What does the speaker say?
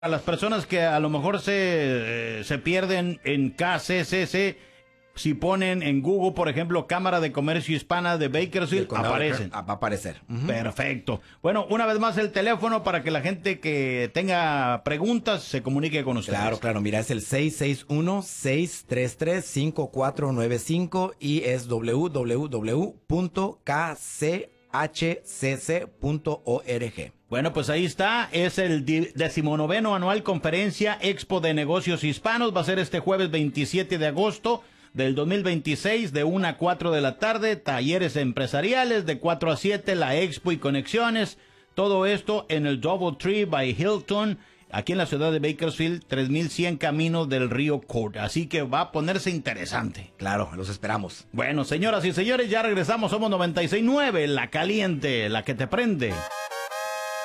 A las personas que a lo mejor se pierden en KCCC, si ponen en Google, por ejemplo, Cámara de Comercio Hispana de Bakersfield, aparecen. Va a aparecer. Perfecto. Bueno, una vez más el teléfono para que la gente que tenga preguntas se comunique con ustedes. Claro. Mira, es el 661-633-5495 y es www.kchcc.org. Bueno, pues ahí está, es el 19º Anual Conferencia Expo de Negocios Hispanos, va a ser este jueves 27 de agosto del 2026 de 1 a 4 de la tarde, talleres empresariales de 4 a 7, la expo y conexiones, todo esto en el DoubleTree by Hilton, aquí en la ciudad de Bakersfield, 3100 Camino del Río Court, así que va a ponerse interesante. Claro, los esperamos. Bueno, señoras y señores, ya regresamos, somos 96.9, la caliente, la que te prende.